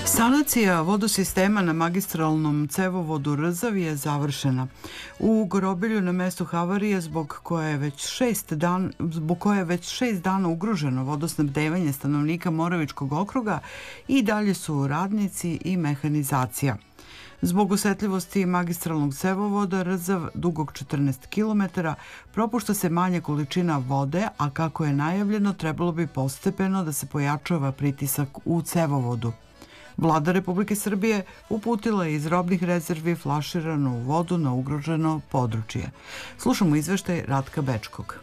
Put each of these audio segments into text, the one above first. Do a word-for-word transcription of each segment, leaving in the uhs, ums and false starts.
Sanacija vodosistema na magistralnom cevovodu Rzav je završena. U groblju na mestu havarije zbog koje je već šest, dan, zbog koje je već šest dana ugroženo vodosnabdevanje stanovnika Moravičkog okruga i dalje su radnici i mehanizacija. Zbog osetljivosti magistralnog cevovoda Rzav, dugog četrnaest kilometara, propušta se manja količina vode, a kako je najavljeno, trebalo bi postepeno da se pojačava pritisak u cevovodu. Vlada Republike Srbije uputila je iz robnih rezervi flaširanu vodu na ugroženo područje. Slušamo izveštaj Ratka Bečkog.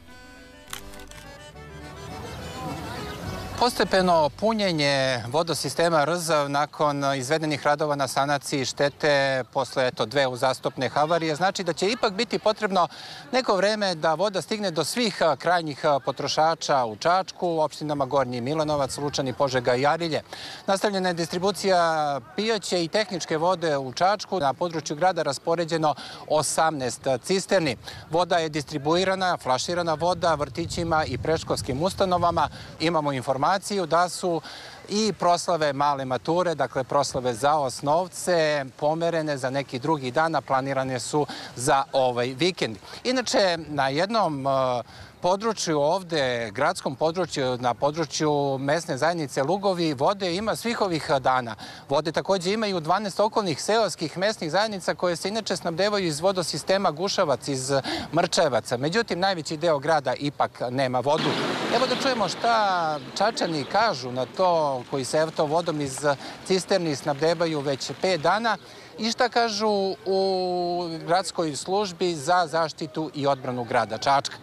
Postepeno punjenje vodosistema Rzav nakon izvedenih radova na sanaciji štete posle eto, dve uzastopne havarije znači da će ipak biti potrebno neko vreme da voda stigne do svih krajnjih potrošača u Čačku, u opštinama Gornji Milanovac, Lučani, Požega i Arilje. Nastavljena je distribucija pijaće i tehničke vode u Čačku. Na području grada raspoređeno osamnaest cisterni. Voda je distribuirana, flaširana voda vrtićima i predškolskim ustanovama. Imamo informaciju da su i proslave male mature, dakle proslave za osnovce, pomerene za neki drugi dan, a planirane su za ovaj vikend. Inače, na jednom području ovde, gradskom području, na području mesne zajednice Lugovi, vode ima svih ovih dana. Vode takođe imaju dvanaest okolnih seoskih mesnih zajednica koje se inače snabdevaju iz vodosistema Gušavac, iz Mrčevaca. Međutim, najveći deo grada ipak nema vodu. Evo da čujemo šta Čačani kažu na to, koji se eto vodom iz cisterni snabdevaju već pet dana i šta kažu u gradskoj službi za zaštitu i odbranu grada Čačka.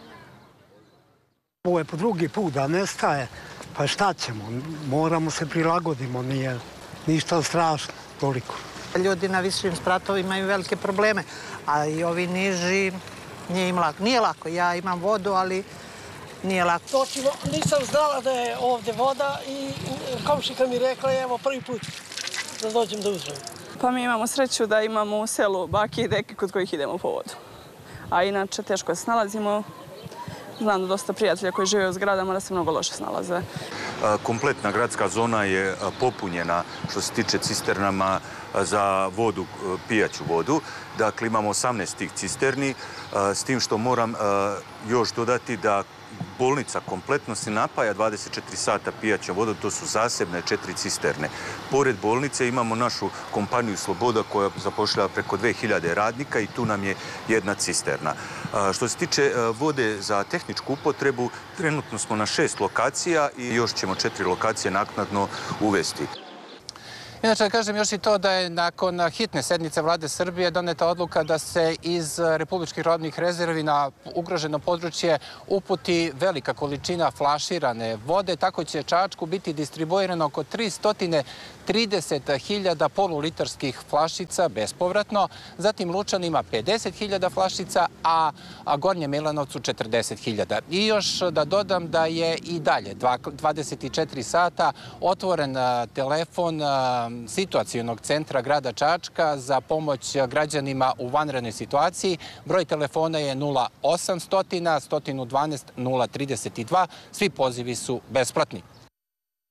Ovo je po drugi put da nestaje, pa šta ćemo, moramo se prilagodimo, nije ništa strašno toliko. Ljudi na višim spratovima imaju velike probleme, a i ovi niži nije im lako. Nije lako, ja imam vodu, ali nije lako. Točno, nisam znala da je ovde voda i komšika mi rekla, evo prvi put da dođem da uzmem. Pa mi imamo sreću da imamo u selu bake i deke kod kojih idemo po vodu. A inače teško se snalazimo. Znam da dosta prijatelja koji žive u zgradama da se mnogo loše snalaze. Kompletna gradska zona je popunjena što se tiče cisternama za vodu, pijaću vodu. Dakle, imamo osamnaest tih cisterni, s tim što moram još dodati da bolnica kompletno se napaja dvadeset četiri sata pijaćom vodom, to su zasebne četiri cisterne. Pored bolnice imamo našu kompaniju Sloboda koja zapošljava preko dve hiljade radnika i tu nam je jedna cisterna. Što se tiče vode za tehničku upotrebu, trenutno smo na šest lokacija i još ćemo četiri lokacije naknadno uvesti. Inače, da kažem još i to da je nakon hitne sednice Vlade Srbije doneta odluka da se iz republičkih robnih rezervi na ugroženo područje uputi velika količina flaširane vode. Tako će Čačku biti distribuirano oko tristo trideset hiljada polulitarskih flašica bespovratno, zatim Lučanima pedeset hiljada flašica, a Gornjem Milanovcu četrdeset hiljada. I još da dodam da je i dalje dvadeset četiri sata otvoren telefon situacionog centra grada Čačka za pomoć građanima u vanrednoj situaciji. Broj telefona je nula osam stotina, sto dvanaest, nula trideset dva. Svi pozivi su besplatni.